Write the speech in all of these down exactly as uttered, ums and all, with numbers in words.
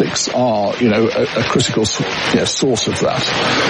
hikes are, you know, a, a critical you know, source of that.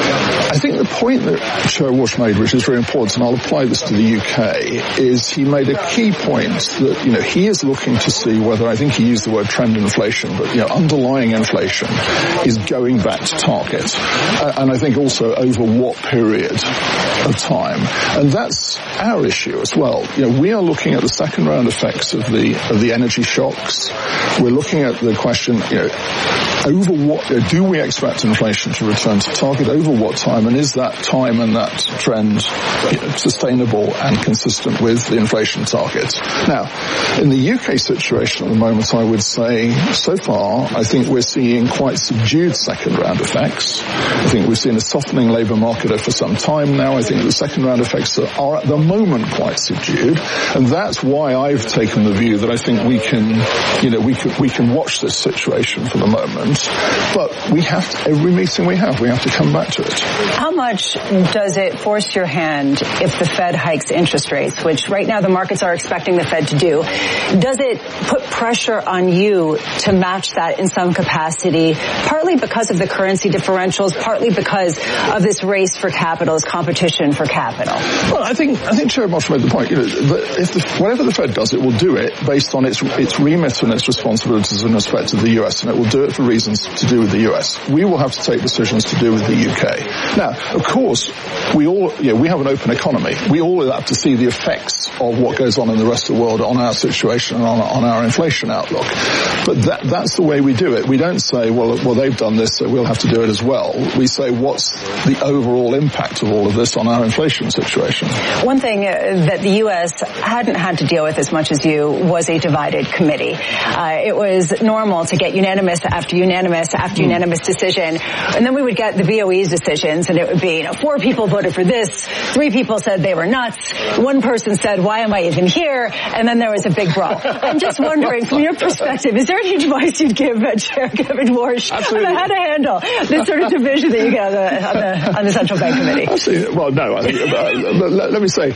I think the point that Chair Walsh made, which is very important, and I'll apply this to the U K, is he made a key point that, you know, he is looking to see whether, I think he used the word trend inflation, but, you know, underlying inflation is going back to target. Uh, and I think also over what period of time. And that's our issue as well. You know, we are looking at the second round effects of the, of the energy shocks. We're looking at the question, you know, over what, do we expect inflation to return to target? Over what time? And is that time and that trend you know, sustainable and consistent with the inflation target? Now, in the U K situation at the moment, I would say, so far, I think we're seeing quite subdued second round effects. I think we've seen a softening labour market for some time now. I think the second round effects are, are at the moment quite subdued. And that's why I've taken the view that I think we can, you know, we can, we can watch this situation for the moment. But we have to, every meeting we have, we have to come back to it. How much does it force your hand if the Fed hikes interest rates, which right now the markets are expecting the Fed to do? Does it put pressure on you to match that in some capacity, partly because of the currency differentials, partly because of this race for capital, this competition for capital? Well, I think I think Chair Walsh made the point. You know, that if the, whatever the Fed does, it will do it based on its its remit and its responsibilities in respect to the U S, and it will do it for reasons to do with the U S. We will have to take decisions to do with the U K. Now, of course, we all, you know, we have an open economy. We all have to see the effects of what goes on in the rest of the world on our situation and on, on our inflation outlook. But that, that's the way we do it. We don't say, well, well, they've done this, so we'll have to do it as well. We say, what's the overall impact of all of this on our inflation situation? One thing that the U S hadn't had to deal with as much as you was a divided committee. Uh, it was normal to get unanimous after unanimous after mm. unanimous decision, and then we would get the B O E's decisions, and it would be, you know, four people voted for this, three people said they were nuts, one person said, why am I even here? And then there was a big brawl. I'm just wondering, from your perspective, is there any advice you'd give uh, Chair Kevin Warsh on how to handle this sort of division that you get on the, on the, on the Central Bank Committee? Absolutely. Well, no, I think, uh, let, let me say,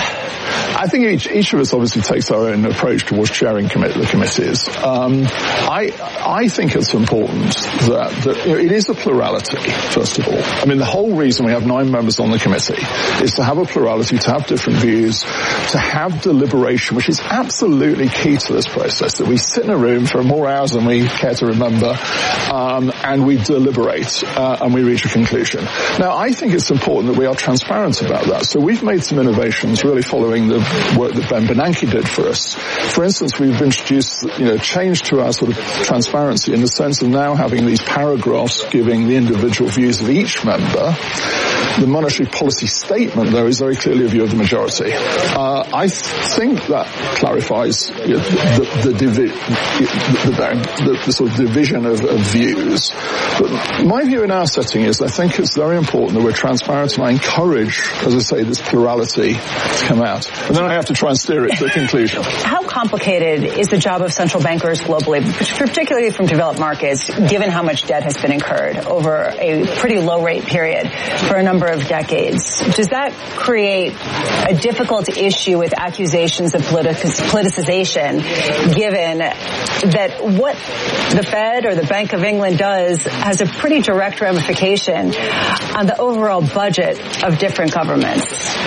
I think each, each of us obviously takes our own approach towards chairing commit, the committees. Um, I, I think it's important that, that you know, it is a plurality, first of all. I mean, the whole reason we have nine members on the committee is to have a plurality, to have different views, to have deliberation, which is absolutely key to this process, that we sit in a room for more hours than we care to remember, um, and we deliberate, uh, and we reach a conclusion. Now, I think it's important that we are transparent about that. So we've made some innovations really following the work that Ben Bernanke did for us. For instance, we've introduced, you know, change to our sort of transparency in the sense of now having these paragraphs giving the individual views of each member. The monetary policy statement, though, is very clearly a view of the majority. Uh, I th- think that clarifies you know, the, the, divi- the, the, the, the sort of division of, of views. But my view in our setting is I think it's very important that we're transparent, and I encourage, as I say, this plurality to come out. And then I have to try and steer it to the conclusion. How complicated is the job of central bankers globally, particularly from developed markets, given how much debt has been incurred over a pretty low rate period for a number of decades? Does that create a difficult issue with accusations of politic- politicization, given that what the Fed or the Bank of England does has a pretty direct ramification on the overall budget of different governments?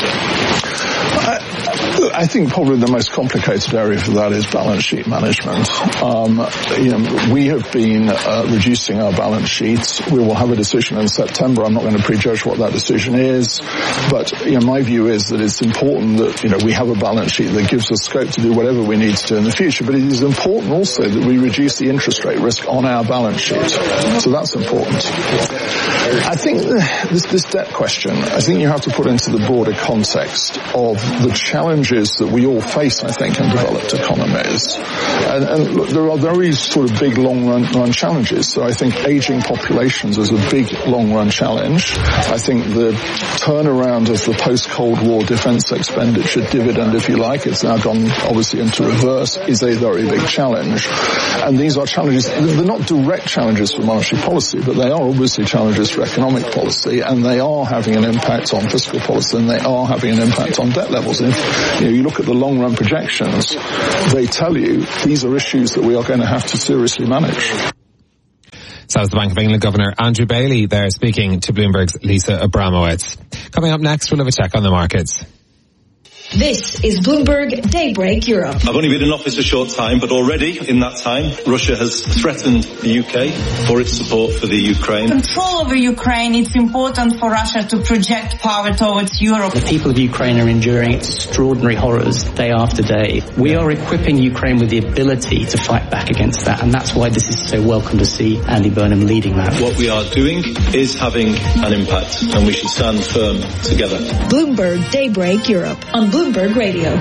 I, I think probably the most complicated area for that is balance sheet management. Um, you know, we have been uh, reducing our balance sheets. We will have a decision in September. I'm not going to prejudge what that decision is, but you know, my view is that it's important that you know we have a balance sheet that gives us scope to do whatever we need to do in the future. But it is important also that we reduce the interest rate risk on our balance sheet. So that's important. I think this, this debt question, I think you have to put into the broader context of the challenges that we all face, I think, in developed economies. And, and look, there are very sort of big long-run run challenges. So I think aging populations is a big long-run challenge. I think the turnaround of the post-Cold War defense expenditure dividend, if you like, it's now gone obviously into reverse, is a very big challenge. And these are challenges, they're not direct challenges for monetary policy, but they are obviously challenges for economic policy, and they are having an impact on fiscal policy, and they are having an impact on debt levels. And if you know, you look at the long-run projections, they tell you these are issues that we are going to have to seriously manage. Says the Bank of England Governor Andrew Bailey there, speaking to Bloomberg's Lisa Abramowitz. Coming up next, we'll have a check on the markets. This is Bloomberg Daybreak Europe. I've only been in office a short time, but already in that time, Russia has threatened the U K for its support for the Ukraine. Control over Ukraine, it's important for Russia to project power towards Europe. The people of Ukraine are enduring extraordinary horrors day after day. We are equipping Ukraine with the ability to fight back against that, and that's why this is so welcome to see Andy Burnham leading that. What we are doing is having an impact, and we should stand firm together. Bloomberg Daybreak Europe on Bloomberg Radio.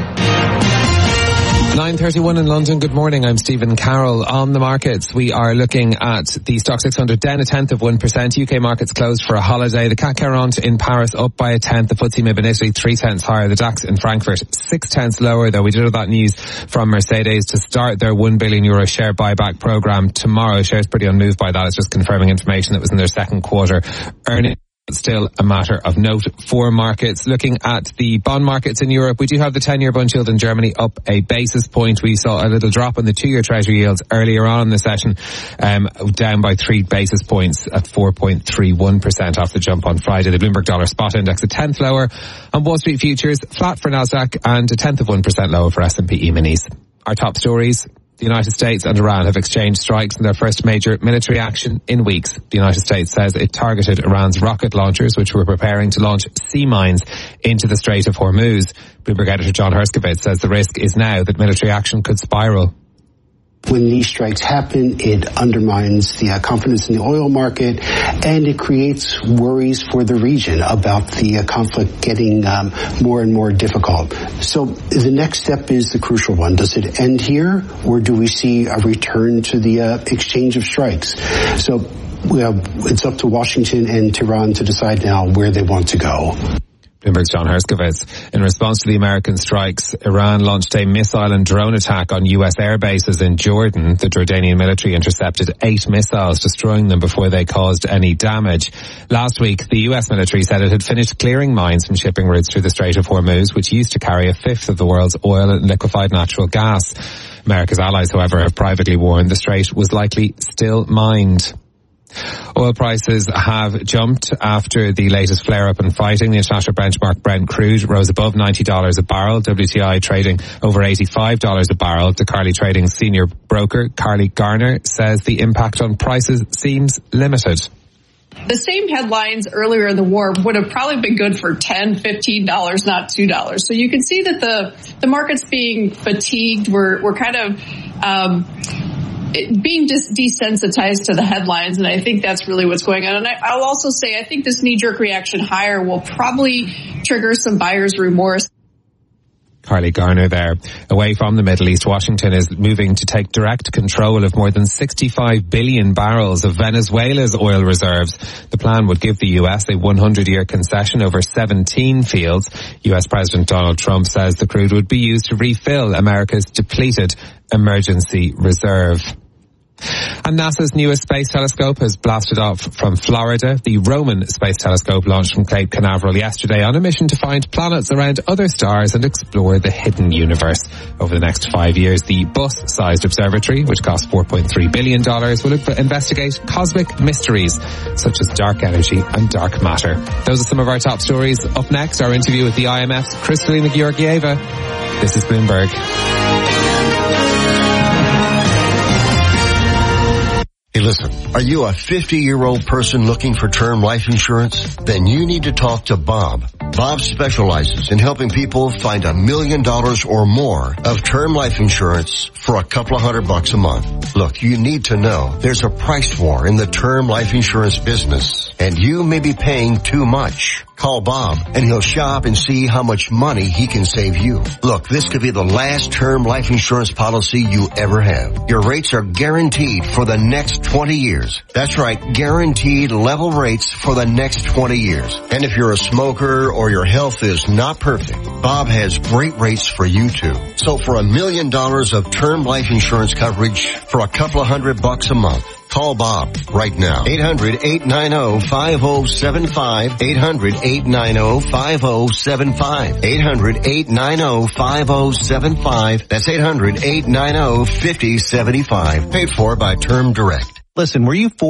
nine thirty-one in London. Good morning. I'm Stephen Carroll. On the markets, we are looking at the Stock six hundred down a tenth of one percent. U K markets closed for a holiday. The C A C quarante in Paris up by a tenth. The F T S E M I B in Italy three tenths higher. The DAX in Frankfurt six tenths lower, though. We did have that news from Mercedes to start their one billion euro share buyback program tomorrow. Shares pretty unmoved by that. It's just confirming information that was in their second quarter earnings. Still a matter of note for markets. Looking at the bond markets in Europe, we do have the ten-year bund yield in Germany up a basis point. We saw a little drop in the two-year treasury yields earlier on in the session, um, down by three basis points at four point three one percent off the jump on Friday. The Bloomberg Dollar Spot Index a tenth lower on Wall Street futures, flat for Nasdaq, and a tenth of one percent lower for S and P E-minis. Our top stories. The United States and Iran have exchanged strikes in their first major military action in weeks. The United States says it targeted Iran's rocket launchers, which were preparing to launch sea mines into the Strait of Hormuz. Bloomberg editor John Herskovitz says the risk is now that military action could spiral. When these strikes happen, it undermines the uh, confidence in the oil market, and it creates worries for the region about the uh, conflict getting um, more and more difficult. So the next step is the crucial one. Does it end here, or do we see a return to the uh, exchange of strikes? So uh, it's up to Washington and Tehran to decide now where they want to go. Bloomberg's John Herskovitz. In response to the American strikes, Iran launched a missile and drone attack on U S air bases in Jordan. The Jordanian military intercepted eight missiles, destroying them before they caused any damage. Last week, the U S military said it had finished clearing mines from shipping routes through the Strait of Hormuz, which used to carry a fifth of the world's oil and liquefied natural gas. America's allies, however, have privately warned the strait was likely still mined. Oil prices have jumped after the latest flare-up in fighting. The international benchmark Brent crude rose above ninety dollars a barrel. W T I trading over eighty-five dollars a barrel. The Carly Trading's senior broker, Carly Garner, says the impact on prices seems limited. The same headlines earlier in the war would have probably been good for ten dollars, fifteen dollars, not two dollars. So you can see that the, the market's being fatigued. We're, we're kind of, um, being just desensitized to the headlines, and I think that's really what's going on. And I, I'll also say I think this knee-jerk reaction higher will probably trigger some buyer's remorse. Carly Garner there. Away from the Middle East, Washington is moving to take direct control of more than sixty-five billion barrels of Venezuela's oil reserves. The plan would give the U S a hundred-year concession over seventeen fields. U S President Donald Trump says the crude would be used to refill America's depleted emergency reserve. And NASA's newest space telescope has blasted off from Florida. The Roman Space Telescope launched from Cape Canaveral yesterday on a mission to find planets around other stars and explore the hidden universe. Over the next five years, the bus-sized observatory, which costs four point three billion dollars, will investigate cosmic mysteries such as dark energy and dark matter. Those are some of our top stories. Up next, our interview with the I M F's Kristalina Georgieva. This is Bloomberg. Hey, listen, are you a fifty-year-old person looking for term life insurance? Then you need to talk to Bob. Bob specializes in helping people find a million dollars or more of term life insurance for a couple of hundred bucks a month. Look, you need to know there's a price war in the term life insurance business, and you may be paying too much. Call Bob, and he'll shop and see how much money he can save you. Look, this could be the last term life insurance policy you ever have. Your rates are guaranteed for the next twenty years. That's right, guaranteed level rates for the next twenty years. And if you're a smoker or your health is not perfect, Bob has great rates for you too. So for a million dollars of term life insurance coverage for a couple of hundred bucks a month, call Bob right now. eight hundred, eight nine zero, five zero seven five. eight hundred, eight nine zero, five zero seven five. eight hundred, eight nine zero, five zero seven five. That's eight hundred, eight nine zero, five zero seven five. Paid for by Term Direct. Listen, were you for